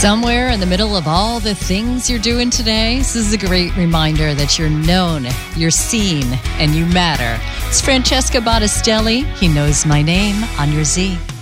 Somewhere in the middle of all the things you're doing today, this is a great reminder that you're known, you're seen, and you matter. It's Francesca Battistelli. He knows my name on your Z.